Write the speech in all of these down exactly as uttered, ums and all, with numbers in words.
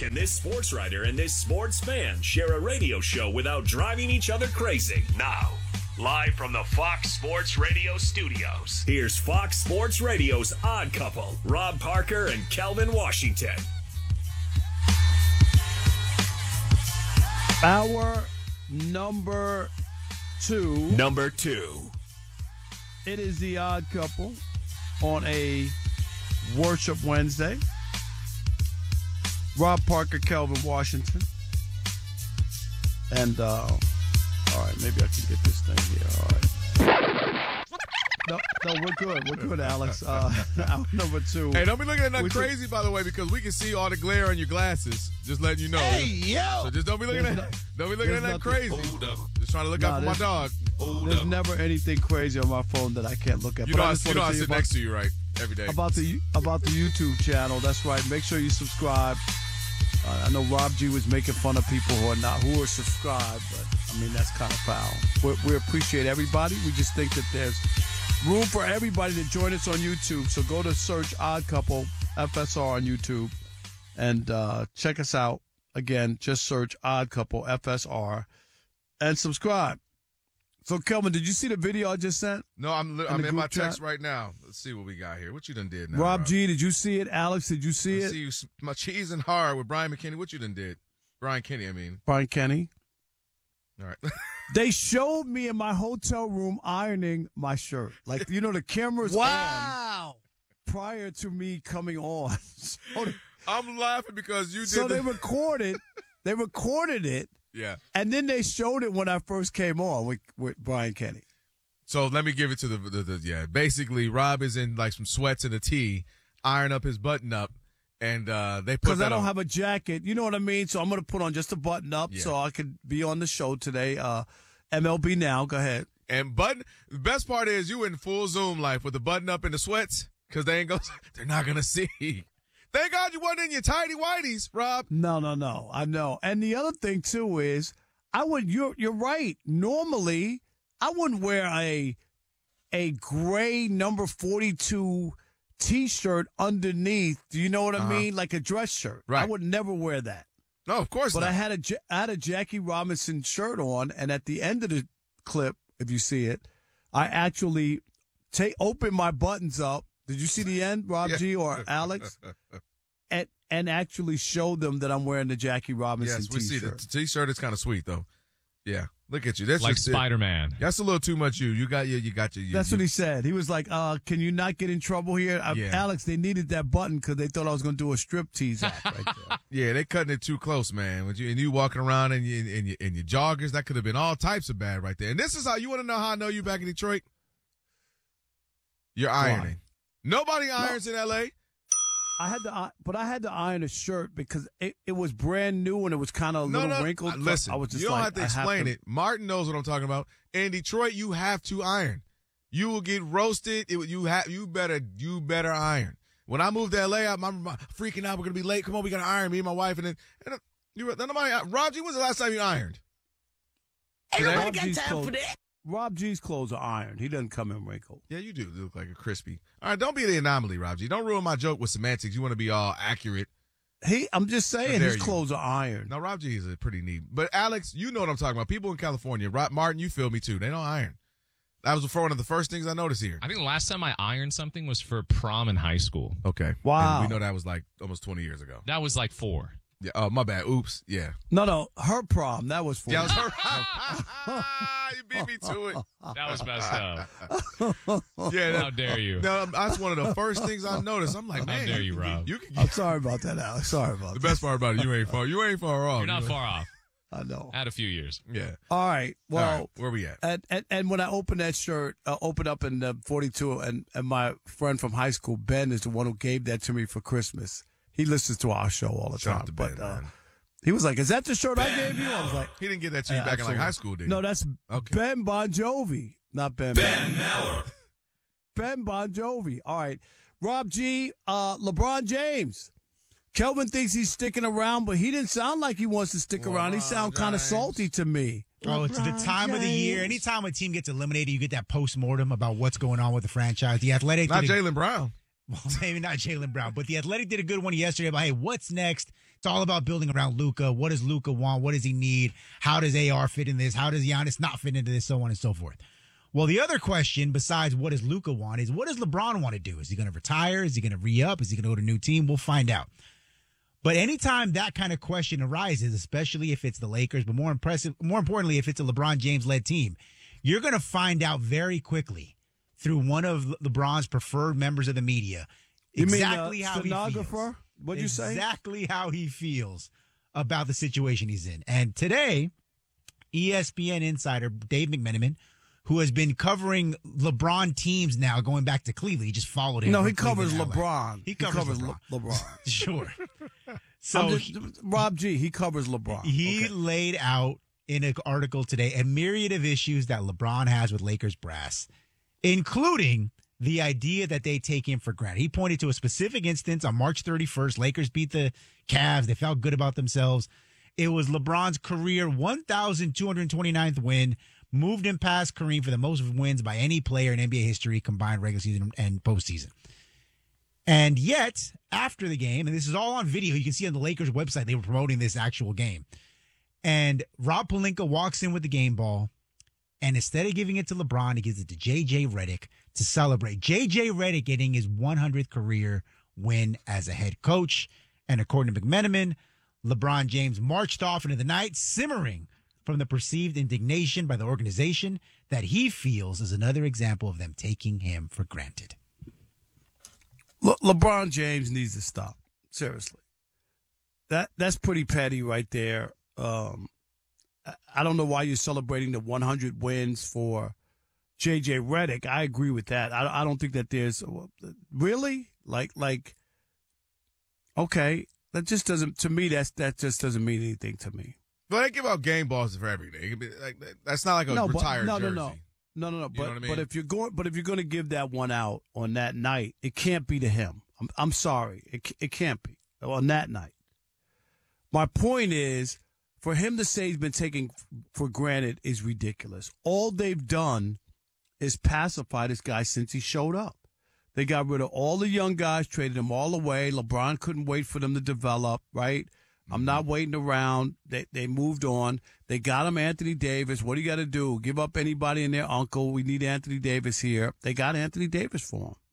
Can this sports writer and this sports fan share a radio show without driving each other crazy? Now, live from the Fox Sports Radio studios, here's Fox Sports Radio's Odd Couple, Rob Parker and Kelvin Washington. Hour number two. Number two. It is the Odd Couple on a Worship Wednesday. Rob Parker, Kelvin Washington. And, uh, all right, maybe I can get this thing here. All right. No, no, we're good. We're good, Alex. Uh, hour number two. Hey, don't be looking at nothing We crazy, by the way, because we can see all the glare on your glasses. Just letting you know. Hey, yo! So just don't be looking There's at no- don't be looking at there's nothing nothing- crazy. Hold up. Just trying to look Nah, out for my there's- dog. Hold There's up. never anything crazy on my phone that I can't look at. You But know, I, just you know, wanna I tell sit about- next to you, right, every day. About the about the YouTube channel. That's right. Make sure you subscribe. Uh, I know Rob G was making fun of people who are not who are subscribed, but I mean that's kind of foul. We, we appreciate everybody. We just think that there's room for everybody to join us on YouTube. So go to search Odd Couple F S R on YouTube and uh, check us out. Again, just search Odd Couple F S R and subscribe. So Kelvin, did you see the video I just sent? No, I'm li- In I'm the in my group chat? text right now. Let's see what we got here. What you done did now, Rob G, did you see it? Alex, did you see I it? see you, s- my cheese and hard with Brian McKinney. What you done did? Brian Kenny, I mean. Brian Kenny. All right. They showed me in my hotel room ironing my shirt. Like, you know, the camera's on prior to me coming on. So, I'm laughing because you did so the- they recorded, they recorded it, Yeah. and then they showed it when I first came on with, with Brian Kenny. So let me give it to the, the, the yeah. Basically, Rob is in like some sweats and a tee, iron up his button up, and uh, they put Because that I don't on. have a jacket. You know what I mean? So I'm going to put on just a button up Yeah. so I could be on the show today. Uh, M L B Now. Go ahead. And button. The best part is you in full Zoom life with the button up and the sweats because they ain't go. They're not gonna see. Thank God you wasn't in your tidy whities, Rob. No, no, no. I know. And the other thing too is, I would. You're you're right. Normally, I wouldn't wear a a gray number forty-two T-shirt underneath. Do you know what I Uh-huh. mean? Like a dress shirt. Right. I would never wear that. No, of course But not. I had a Ja- I had a Jackie Robinson shirt on, and at the end of the clip, if you see it, I actually take open my buttons up. Did you see the end, Rob Yeah. G or Alex? And and actually show them that I'm wearing the Jackie Robinson yes, we see T-shirt. the t-shirt is kind of sweet though. Yeah, look at you. That's like just it. Spider-Man. That's a little too much. You, you got your, you got your. You, That's you, what he said. He was like, uh, can you not get in trouble here? I, Yeah. Alex, they needed that button because they thought I was going to do a strip tease act right there. Yeah, they cutting it too close, man. With you and you walking around in your in your, in your joggers, that could have been all types of bad right there. And this is how you want to know how I know you back in Detroit. You're ironing. Nobody irons in L A. I had to, i- but I had to iron a shirt because it, it was brand new and it was kind of a No, little no. wrinkled. uh, Listen, I was just you don't like, have to I explain to- it. Martin knows what I'm talking about. In Detroit, you have to iron. You will get roasted. It, you have. You better. You better iron. When I moved to L A, I'm, I'm freaking out. We're gonna be late. Come on, we gotta iron. Me and my wife, and then and, uh, you. Then nobody. Roger, when's the last time you ironed? Rob G's clothes, Rob G's clothes are ironed. He doesn't come in wrinkled. Yeah, you do look like a crispy. All right, don't be the anomaly, Rob G. Don't ruin my joke with semantics. You want to be all accurate. He, I'm just How saying, dare his you. clothes are ironed. Now, Rob G is a pretty neat. But Alex, you know what I'm talking about. People in California, Rob, Martin, you feel me too. They don't iron. That was one of the first things I noticed here. I think the last time I ironed something was for prom in high school. Okay. Wow. And we know that was like almost twenty years ago. That was like four. Yeah. Oh, my bad. Oops. Yeah. No, no, her prom. That was for Yeah, I was her. You beat me to it. That was messed up. Yeah. How That, dare you? no, that's one of the first things I noticed. I'm like, How man, dare you, Rob. You, can I'm sorry about that, Alex. Sorry about the that. best part about it, you ain't far. You ain't far off. You're not You know? far off. I know. I had a few years. Yeah. All right. Well, All right, where we at? And, and and when I opened that shirt, uh, opened up in the forty-two, and, and my friend from high school, Ben, is the one who gave that to me for Christmas. He listens to our show all the Shout time. out to but Ben, uh, man. he was like, "Is that the shirt I gave you?" I was like, He didn't get that to you "Yeah, back in like absolutely." high school, did he? No, that's Okay. Ben Bon Jovi, not Ben. Ben Maller. Ben Bon Jovi. All right, Rob G, uh, LeBron James. Kelvin thinks he's sticking around, but he didn't sound like he wants to stick around. He sound kind of James. salty to me. Oh, it's the time of the year. Anytime a team gets eliminated, you get that post-mortem about what's going on with the franchise. The Athletic Not did a- Jaylen Brown. well, maybe not Jaylen Brown, but the Athletic did a good one yesterday about, hey, what's next? It's all about building around Luka. What does Luka want? What does he need? How does A R fit in this? How does Giannis not fit into this? So on and so forth. Well, the other question besides what does Luka want is what does LeBron want to do? Is he going to retire? Is he going to re-up? Is he going to go to a new team? We'll find out. But anytime that kind of question arises, especially if it's the Lakers, but more impressive, more importantly, if it's a LeBron James-led team, you're going to find out very quickly through one of LeBron's preferred members of the media You exactly mean, uh, how he stenographer? feels. What'd you say? Exactly how he feels about the situation he's in. And today, E S P N insider Dave McMenamin, who has been covering LeBron teams now going back to Cleveland. He just followed him. No, he Cleveland covers to L A. LeBron. He covers, covers LeBron. Le- LeBron. Sure. I'm So just- he, Rob G, he covers LeBron. he Okay. laid out in an article today a myriad of issues that LeBron has with Lakers brass, including the idea that they take him for granted. He pointed to a specific instance on March thirty-first. Lakers beat the Cavs. They felt good about themselves. It was LeBron's career one thousand two hundred twenty-ninth win, moved him past Kareem for the most wins by any player in N B A history, combined regular season and postseason. And yet, after the game, and this is all on video, you can see on the Lakers website, they were promoting this actual game. And Rob Pelinka walks in with the game ball, and instead of giving it to LeBron, he gives it to J J Redick to celebrate. J J Redick getting his one hundredth career win as a head coach. And according to McMenamin, LeBron James marched off into the night, simmering from the perceived indignation by the organization that he feels is another example of them taking him for granted. Le- LeBron James needs to stop. Seriously. That That's pretty petty right there. Um, I- I don't know why you're celebrating the one hundred wins for J J Redick. I agree with that. I, I don't think that there's really like like okay. That just doesn't to me. That's that just doesn't mean anything to me. But they give out game balls for every day. It could be like, that's not like a no, but, retired no, jersey. no, no, no, no, no. But know what I mean? but if you're going, but if you're going to give that one out on that night, it can't be to him. I'm I'm sorry, it c- it can't be on that night. My point is, for him to say he's been taken for granted is ridiculous. All they've done is pacify this guy since he showed up. They got rid of all the young guys, traded them all away. LeBron couldn't wait for them to develop, right? I'm not waiting around. They they moved on. They got him Anthony Davis. What do you got to do? Give up anybody and their uncle. We need Anthony Davis here. They got Anthony Davis for him.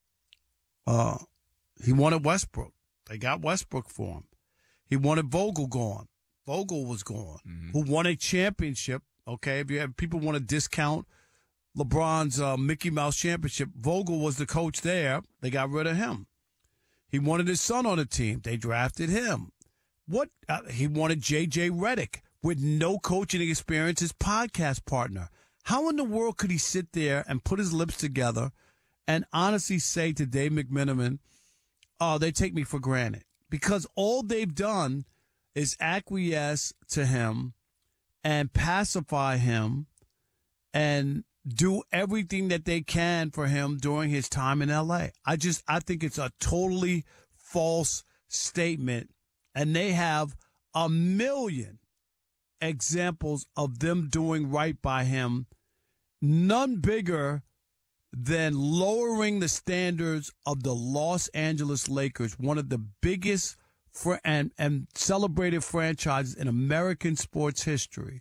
Uh, he wanted Westbrook. They got Westbrook for him. He wanted Vogel gone. Vogel was gone. Mm-hmm. Who won a championship? Okay, if you have people want to discount LeBron's uh, Mickey Mouse championship, Vogel was the coach there. They got rid of him. He wanted his son on the team. They drafted him. What uh, he wanted J J Redick with no coaching experience, his podcast partner. How in the world could he sit there and put his lips together and honestly say to Dave McMenamin, "Oh, they take me for granted"? Because all they've done is acquiesce to him and pacify him and do everything that they can for him during his time in L A. I just I think it's a totally false statement. And they have a million examples of them doing right by him, none bigger than lowering the standards of the Los Angeles Lakers, one of the biggest fr- and, and celebrated franchises in American sports history,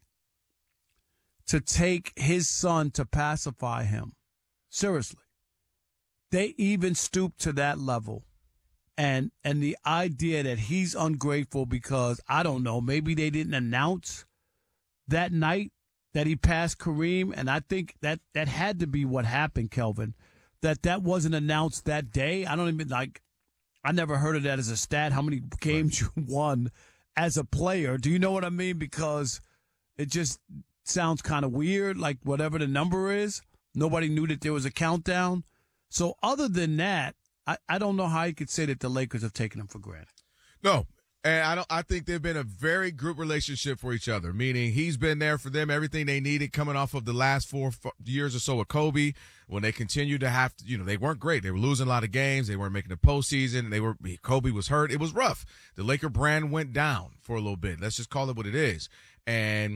to take his son to pacify him. Seriously. They even stooped to that level. And and the idea that he's ungrateful because, I don't know, maybe they didn't announce that night that he passed Kareem. And I think that, that had to be what happened, Kelvin, that that wasn't announced that day. I don't even, like, I never heard of that as a stat, how many games you won as a player. Do you know what I mean? Because it just sounds kind of weird, like whatever the number is. Nobody knew that there was a countdown. So other than that, I, I don't know how you could say that the Lakers have taken him for granted. No, and I don't. I think they've been a very group relationship for each other. Meaning he's been there for them, everything they needed, coming off of the last four f- years or so with Kobe. When they continued to have, to, you know, they weren't great. They were losing a lot of games. They weren't making the postseason. They were. Kobe was hurt. It was rough. The Laker brand went down for a little bit. Let's just call it what it is. And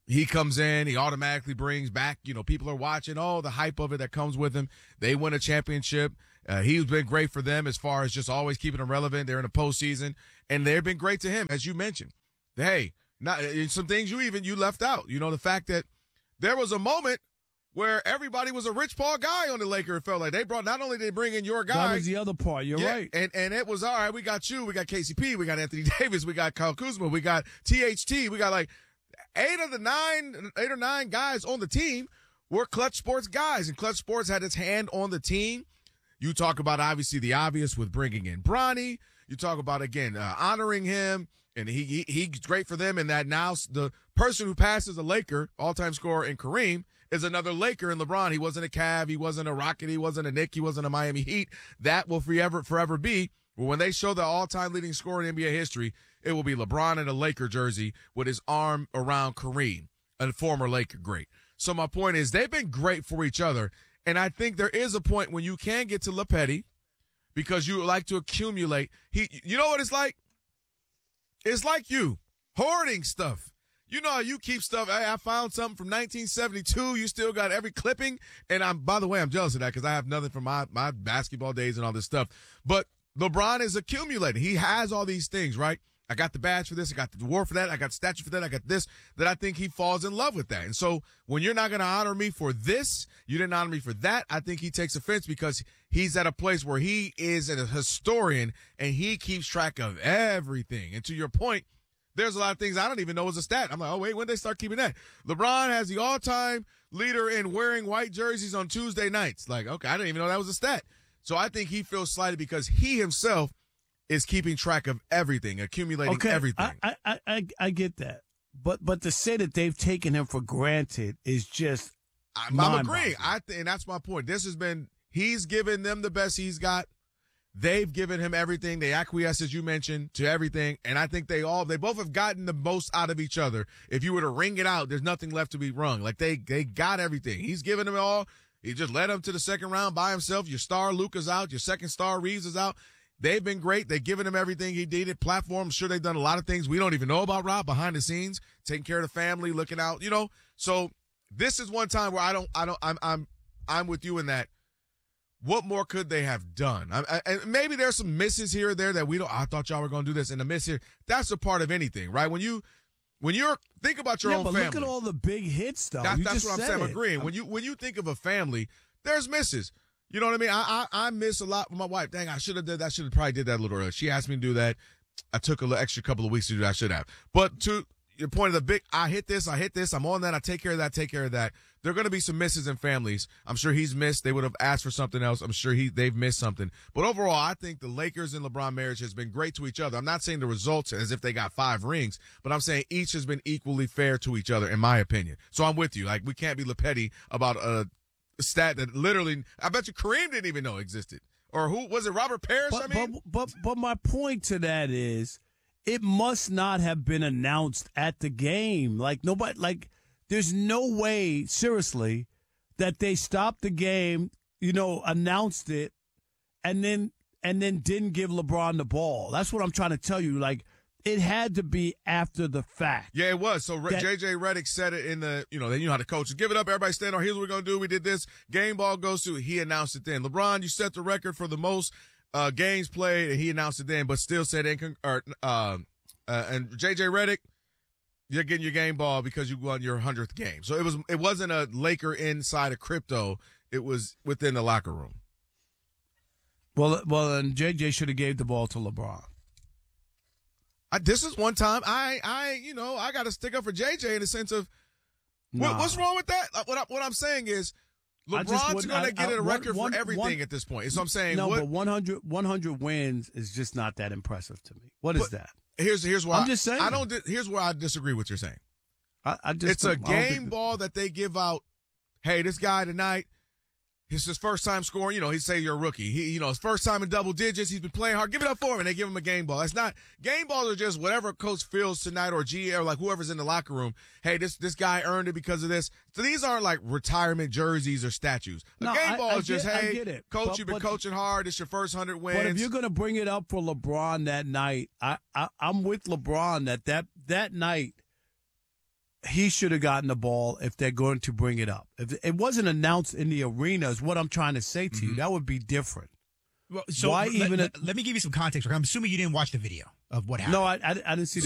he comes in, he automatically brings back, you know, people are watching, oh, the hype of it that comes with him. They win a championship. Uh, he's been great for them as far as just always keeping them relevant. They're in the postseason, and they've been great to him, as you mentioned. Hey, not some things you even you left out. You know, the fact that there was a moment where everybody was a Rich Paul guy on the Lakers. It felt like they brought, not only did they bring in your guy. That was the other part. You're yeah, right. And and it was, all right, we got you, we got K C P, we got Anthony Davis, we got Kyle Kuzma, we got T H T, we got like eight of the nine, eight or nine guys on the team were Clutch Sports guys, and Clutch Sports had its hand on the team. You talk about, obviously, the obvious with bringing in Bronny. You talk about, again, uh, honoring him, and he, he he's great for them, and that now the person who passes a Laker, all-time scorer in Kareem, is another Laker in LeBron. He wasn't a Cav, he wasn't a Rocket, he wasn't a Knick, he wasn't a Miami Heat. That will forever forever be. Well, when they show the all-time leading scorer in N B A history, it will be LeBron in a Laker jersey with his arm around Kareem, a former Laker great. So my point is, they've been great for each other, and I think there is a point when you can get to LePetty because you like to accumulate. He, you know what it's like? It's like you hoarding stuff. You know how you keep stuff. Hey, I found something from nineteen seventy-two. You still got every clipping. And I'm, by the way, I'm jealous of that because I have nothing from my, my basketball days and all this stuff. But LeBron is accumulating. He has all these things, right? I got the badge for this. I got the award for that. I got the statue for that. I got this, that I think he falls in love with that. And so when you're not going to honor me for this, you didn't honor me for that, I think he takes offense because he's at a place where he is a historian and he keeps track of everything. And to your point, there's a lot of things I don't even know as a stat. I'm like, oh, wait, when did they start keeping that? LeBron has the all-time leader in wearing white jerseys on Tuesday nights. Like, okay, I didn't even know that was a stat. So I think he feels slighted because he himself is keeping track of everything, accumulating okay, everything. I, I, I, I get that. But but to say that they've taken him for granted is just I'm, I'm agreeing. I th- and that's my point. This has been, he's given them the best he's got. They've given him everything. They acquiesce, as you mentioned, to everything. And I think they all, they both have gotten the most out of each other. If you were to wring it out, there's nothing left to be wrung. Like they, they got everything. He's given them all. He just led them to the second round by himself. Your star, Luka's out. Your second star, Reeves, is out. They've been great. They've given him everything he needed. Platform. I'm sure they've done a lot of things we don't even know about, Rob, behind the scenes, taking care of the family, looking out, you know. So this is one time where I don't, I don't, I'm, I'm, I'm with you in that. What more could they have done? I, I, and maybe there's some misses here or there that we don't. I thought y'all were going to do this, and the miss here. That's a part of anything, right? When you, when you're think about your yeah, own but family. Look at all the big hits, though. That, you that's just what I'm said saying. I'm it. agreeing. When you when you think of a family, there's misses. You know what I mean? I I, I miss a lot with my wife. Dang, I should have did that. I should have probably did that a little earlier. She asked me to do that. I took a little extra couple of weeks to do that. I should have. But to your point of the big, I hit this, I hit this, I'm on that, I take care of that, take care of that. There are going to be some misses in families. I'm sure he's missed. They would have asked for something else. I'm sure he they've missed something. But overall, I think the Lakers and LeBron marriage has been great to each other. I'm not saying the results as if they got five rings, but I'm saying each has been equally fair to each other, in my opinion. So I'm with you. Like, we can't be LePetty about a stat that literally, I bet you Kareem didn't even know existed. Or who was it, Robert Parrish? But, I mean, but, but, but my point to that is, it must not have been announced at the game. Like, nobody, like, there's no way, seriously, that they stopped the game, you know, announced it, and then and then didn't give LeBron the ball. That's what I'm trying to tell you. Like, it had to be after the fact. Yeah, it was. So That- J J Redick said it in the, you know, you know how the coaches give it up. Everybody stand on. Here's what we're going to do. We did this. Game ball goes to. He announced it then. LeBron, you set the record for the most uh, games played, and he announced it then, but still said, in, or, uh, uh, and J J Redick, you're getting your game ball because you won your hundredth game. So it was, it wasn't a Laker inside of crypto. It was within the locker room. Well, well, and J J should have gave the ball to LeBron. I, this is one time I, I, you know, I got to stick up for J J in the sense of what, Nah. what's wrong with that? Like, What, I, what I'm saying is I just LeBron's wouldn't- going I- to get I- a one- record one- for everything one- at this point. So I'm saying, No, what, but one hundred, one hundred wins is just not that impressive to me. What is But- that? here's here's why I'm just saying. I don't. di- Here's where I disagree with what you're saying. I, I just It's a don't- I don't think game that- ball that they give out. Hey, this guy tonight, it's his first time scoring. You know, he say you're a rookie. He, you know, his first time in double digits. He's been playing hard. Give it up for him, and they give him a game ball. It's not game balls are just whatever coach feels tonight or G or like whoever's in the locker room. Hey, this this guy earned it because of this. So these aren't like retirement jerseys or statues. A No, game I- ball I is just get- I hey, get it. coach, But- you've been but- coaching hard. It's your first hundred wins. But if you're going to bring it up for LeBron that night, I, I I'm with LeBron that that that night he should have gotten the ball if they're going to bring it up. If it wasn't announced in the arena, is what I'm trying to say to Mm-hmm. you. That would be different. Well, so Why let, even let, a- let me give you some context. I'm assuming you didn't watch the video of what happened. No, I, I, I didn't see the